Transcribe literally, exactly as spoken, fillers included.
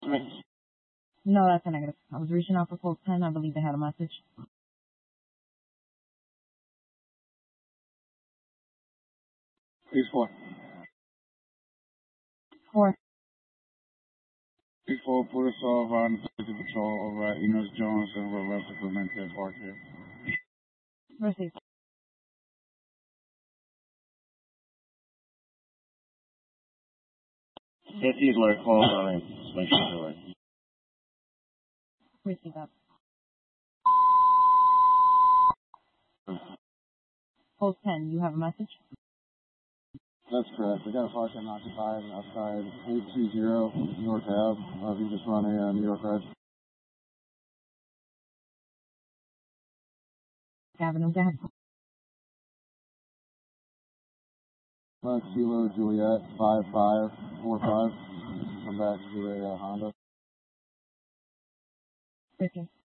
No, that's a negative. I was reaching out for Pulse ten. I believe they had a message. Please four. Four. Please four, put us off on the patrol over at Enos Jones and we're arrested for Mented Park here. Received. fifty alert calls on it. Make sure alert. Receive that. Pulse ten, you have a message? That's correct. We got a five ten occupied outside eight two zero New York Ave. Uh, if you just run a uh, New York Red. Avenue, go ahead. Uh, Kilo Juliet five five four five. Come back to a uh, Honda. Received.